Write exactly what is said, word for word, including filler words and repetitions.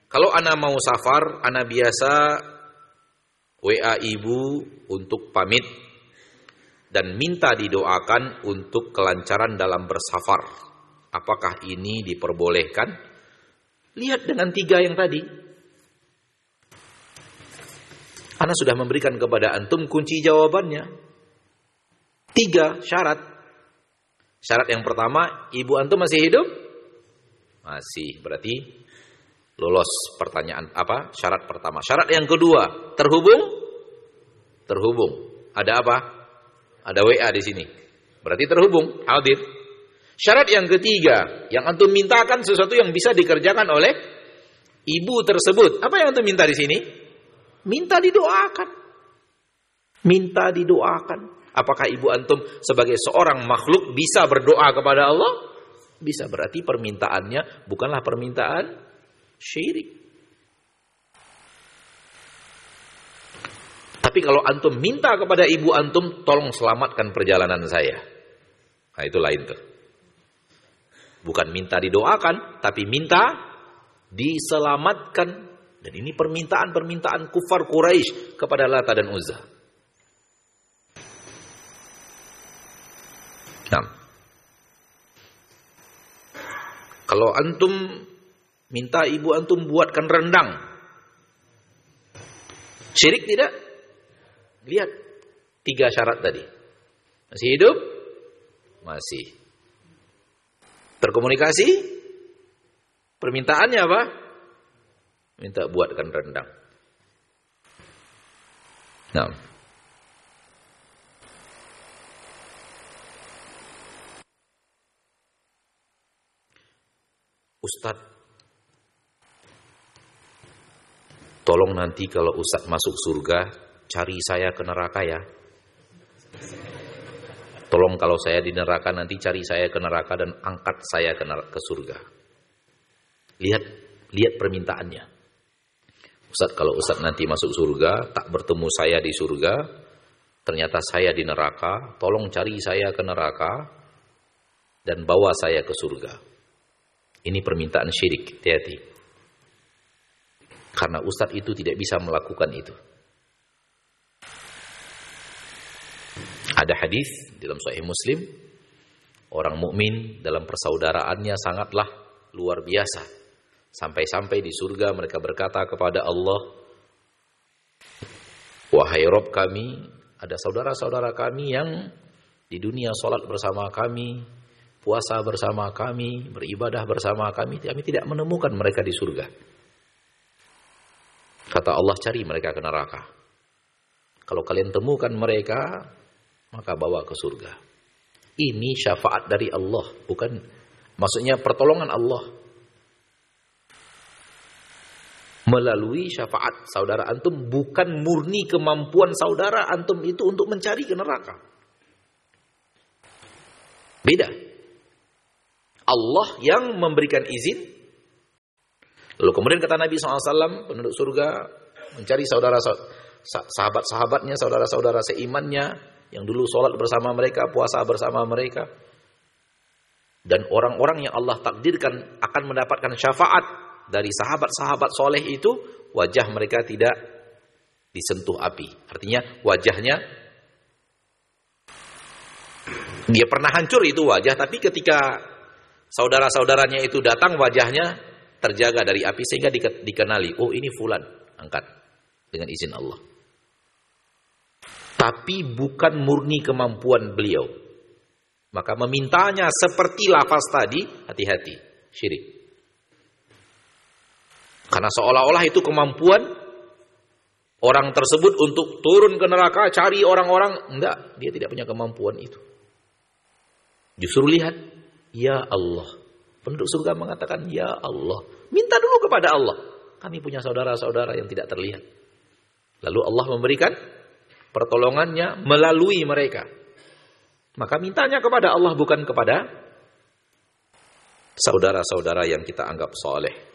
Kalau ana mau safar, ana biasa W A ibu untuk pamit dan minta didoakan untuk kelancaran dalam bersafar. Apakah ini diperbolehkan? Lihat dengan tiga yang tadi. Ana sudah memberikan kepada antum kunci jawabannya. Tiga syarat. Syarat yang pertama, ibu antum masih hidup? Masih, berarti lolos pertanyaan apa? Syarat pertama. Syarat yang kedua, terhubung? Terhubung. Ada apa? Ada W A di sini. Berarti terhubung, hadir. Syarat yang ketiga, yang antum mintakan sesuatu yang bisa dikerjakan oleh ibu tersebut. Apa yang antum minta di sini? Minta didoakan. Minta didoakan. Apakah ibu antum sebagai seorang makhluk bisa berdoa kepada Allah? Bisa, berarti permintaannya bukanlah permintaan syirik. Tapi kalau antum minta kepada ibu antum, tolong selamatkan perjalanan saya. Nah itu lain tuh. Bukan minta didoakan, tapi minta diselamatkan. Dan ini permintaan-permintaan kufar Quraisy kepada Lata dan Uzza. Nah, kalau antum minta ibu antum buatkan rendang, syirik tidak? Lihat tiga syarat tadi. Masih hidup? Masih. Terkomunikasi? Permintaannya apa? Minta buatkan rendang. Nah, Ustadz, tolong nanti kalau Ustadz masuk surga, cari saya ke neraka ya. Tolong kalau saya di neraka nanti cari saya ke neraka dan angkat saya ke, neraka, ke surga. Lihat, lihat permintaannya. Ustadz, kalau Ustadz nanti masuk surga, tak bertemu saya di surga, ternyata saya di neraka, tolong cari saya ke neraka dan bawa saya ke surga. Ini permintaan syirik, hati-hati. Karena Ustadz itu tidak bisa melakukan itu. Ada hadis dalam Sahih Muslim, orang mukmin dalam persaudaraannya sangatlah luar biasa. Sampai-sampai di surga mereka berkata kepada Allah, wahai Rabb kami, ada saudara-saudara kami yang di dunia sholat bersama kami, puasa bersama kami, beribadah bersama kami, kami tidak menemukan mereka di surga. Kata Allah, cari mereka ke neraka. Kalau kalian temukan mereka, maka bawa ke surga. Ini syafaat dari Allah, bukan maksudnya pertolongan Allah. Melalui syafaat saudara antum, bukan murni kemampuan saudara antum itu untuk mencari ke neraka. Beda. Allah yang memberikan izin. Lalu kemudian kata Nabi shallallahu alaihi wasallam, penduduk surga mencari saudara sahabat-sahabatnya, saudara-saudara seimannya yang dulu sholat bersama mereka, puasa bersama mereka. Dan orang-orang yang Allah takdirkan akan mendapatkan syafaat dari sahabat-sahabat soleh itu, wajah mereka tidak disentuh api. Artinya wajahnya, dia pernah hancur itu wajah, tapi ketika saudara-saudaranya itu datang, wajahnya terjaga dari api sehingga dikenali, oh ini fulan, angkat dengan izin Allah. Tapi bukan murni kemampuan beliau. Maka memintanya seperti lafaz tadi, hati-hati, syirik. Karena seolah-olah itu kemampuan orang tersebut untuk turun ke neraka, cari orang-orang. Enggak, dia tidak punya kemampuan itu. Justru lihat, ya Allah. Penduduk surga mengatakan, ya Allah. Minta dulu kepada Allah. Kami punya saudara-saudara yang tidak terlihat. Lalu Allah memberikan pertolongannya melalui mereka. Maka mintanya kepada Allah, bukan kepada saudara-saudara yang kita anggap soleh.